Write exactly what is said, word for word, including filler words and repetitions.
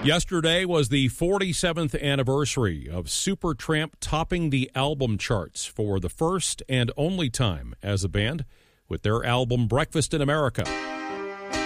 Yesterday was the forty-seventh anniversary of Supertramp topping the album charts for the first and only time as a band with their album Breakfast in America.